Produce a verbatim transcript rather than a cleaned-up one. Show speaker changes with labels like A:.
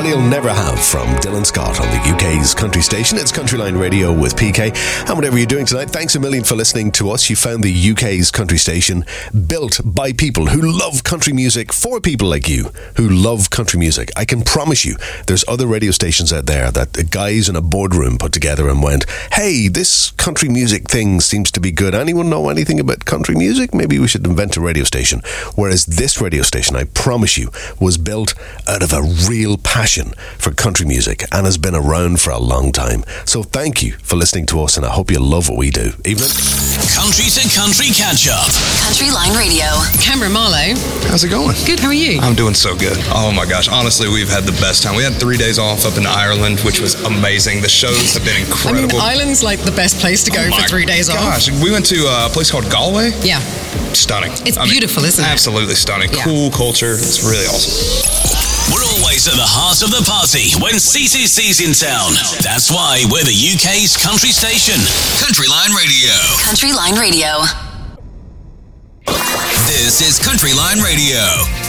A: Somebody You'll Never Have from Dylan Scott on the U K's country station. It's Countryline Radio with P K. And whatever you're doing tonight, thanks a million for listening to us. You found the U K's country station built by people who love country music, for people like you who love country music. I can promise you there's other radio stations out there that the guys in a boardroom put together and went, hey, this country music thing seems to be good. Anyone know anything about country music? Maybe we should invent a radio station. Whereas this radio station, I promise you, was built out of a real passion for country music and has been around for a long time. So thank you for listening to us, and I hope you love what we do. Evening.
B: Country to country catch up.
C: Countryline Radio.
D: Cameron Marlowe.
E: How's it going?
D: Good, how are you?
E: I'm doing so good. Oh my gosh, honestly, we've had the best time. We had three days off up in Ireland, which was amazing. The shows have been incredible.
D: I mean, Ireland's like the best place to go
E: oh
D: for three days
E: gosh.
D: off.
E: We went to a place called Galway.
D: Yeah.
E: Stunning.
D: It's
E: I
D: beautiful,
E: mean,
D: isn't it?
E: Absolutely stunning.
D: Yeah.
E: Cool culture. It's really awesome.
B: We're always at the heart of the party when C C C's in town. That's why we're the U K's country station. Countryline Radio.
C: Countryline Radio.
B: This is Countryline Radio.